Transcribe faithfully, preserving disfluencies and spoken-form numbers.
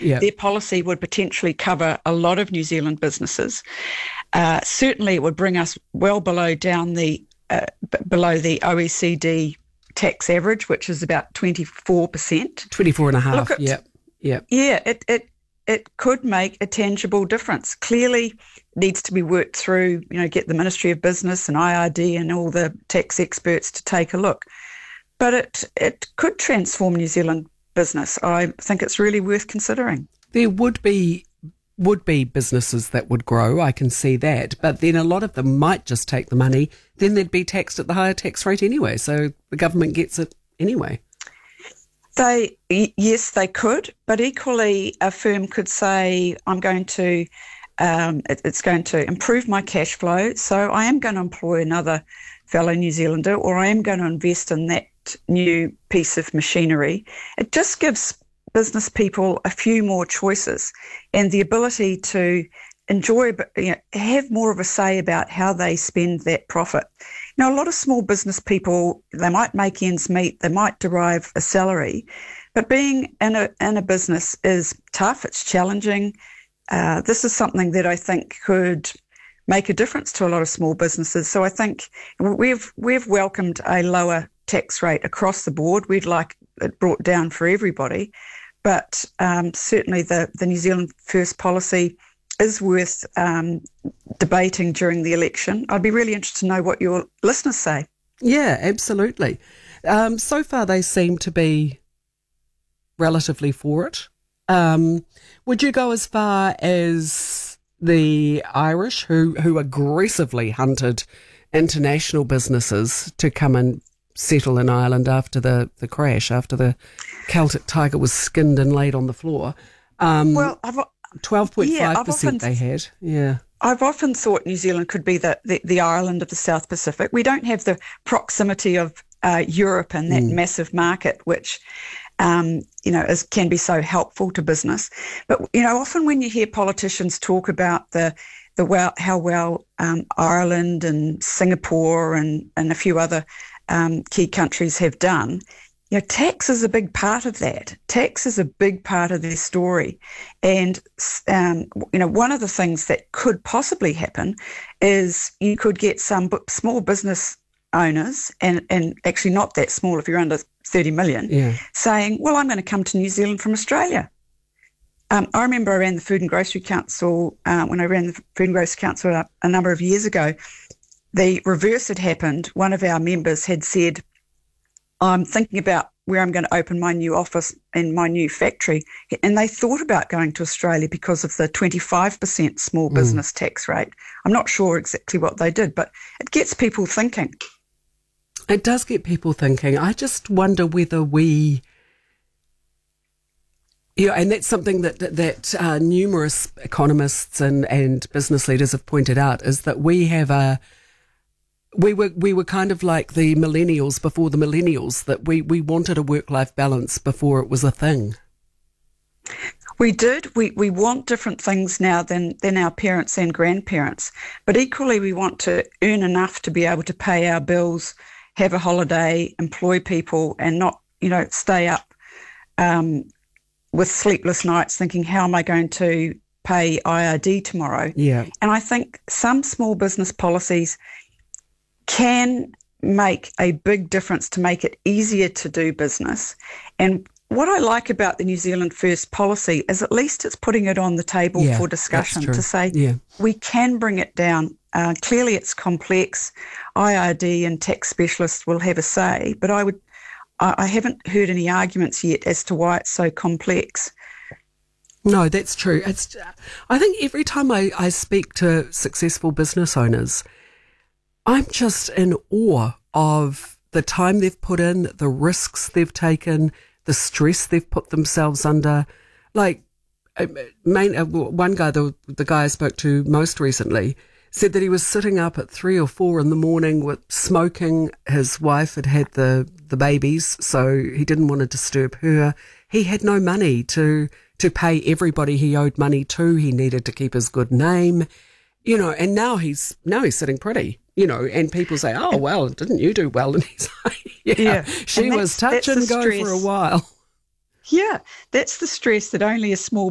yeah. their policy would potentially cover a lot of New Zealand businesses. Uh, certainly, it would bring us well below down the uh, b- below the O E C D tax average, which is about twenty-four percent. twenty-four and a half, Look, it, yep, yep. Yeah, it, it it could make a tangible difference. Clearly needs to be worked through, you know, get the Ministry of Business and I R D and all the tax experts to take a look. But it it could transform New Zealand business. I think it's really worth considering. There would be would be businesses that would grow, I can see that, but then a lot of them might just take the money, then they'd be taxed at the higher tax rate anyway, so the government gets it anyway. They yes, they could, but equally a firm could say, I'm going to, um, it, it's going to improve my cash flow, so I am going to employ another fellow New Zealander, or I am going to invest in that new piece of machinery. It just gives business people a few more choices and the ability to enjoy, you know, have more of a say about how they spend that profit. You know, a lot of small business people, they might make ends meet, they might derive a salary, but being in a in a business is tough, it's challenging. Uh, this is something that I think could make a difference to a lot of small businesses. So I think we've we've welcomed a lower tax rate across the board. We'd like it brought down for everybody, but um, certainly the, the New Zealand First policy is worth um, debating during the election. I'd be really interested to know what your listeners say. Yeah, absolutely. Um, so far they seem to be relatively for it. Um, would you go as far as the Irish who, who aggressively hunted international businesses to come and settle in Ireland after the, the crash, after the Celtic Tiger was skinned and laid on the floor? Um, well, I've twelve point five percent they had, yeah. I've often thought New Zealand could be the, the, the Ireland of the South Pacific. We don't have the proximity of uh, Europe and that mm. massive market, which, um, you know, is, can be so helpful to business. But, you know, often when you hear politicians talk about the the well, how well um, Ireland and Singapore and, and a few other um, key countries have done, you know, tax is a big part of that. Tax is a big part of their story. And, um, you know, one of the things that could possibly happen is you could get some b- small business owners, and, and actually not that small if you're under thirty million, yeah. saying, well, I'm going to come to New Zealand from Australia. Um, I remember I ran the Food and Grocery Council, uh, when I ran the Food and Grocery Council a, a number of years ago, the reverse had happened. One of our members had said, I'm thinking about where I'm going to open my new office and my new factory. And they thought about going to Australia because of the twenty-five percent small mm. business tax rate. I'm not sure exactly what they did, but it gets people thinking. It does get people thinking. I just wonder whether we... Yeah, and that's something that that uh, numerous economists and, and business leaders have pointed out, is that we have a... We were we were kind of like the millennials before the millennials, that we, we wanted a work-life balance before it was a thing. We did. We we want different things now than, than our parents and grandparents, but equally we want to earn enough to be able to pay our bills, have a holiday, employ people, and not, you know, stay up um, with sleepless nights thinking, how am I going to pay I R D tomorrow? Yeah. And I think some small business policies can make a big difference to make it easier to do business. And what I like about the New Zealand First policy is at least it's putting it on the table yeah, for discussion to say, yeah. we can bring it down. Uh, clearly it's complex. I R D and tax specialists will have a say, but I would, I, I haven't heard any arguments yet as to why it's so complex. No, that's true. It's. I think every time I, I speak to successful business owners, I'm just in awe of the time they've put in, the risks they've taken, the stress they've put themselves under. Like, main, one guy, the, the guy I spoke to most recently, said that he was sitting up at three or four in the morning with smoking. His wife had had the, the babies, so he didn't want to disturb her. He had no money to, to pay everybody he owed money to. He needed to keep his good name, you know, and now he's, now he's sitting pretty. You know, and people say, oh, well, didn't you do well? And he's like, yeah, yeah. she was touch and go for a while. Yeah, that's the stress that only a small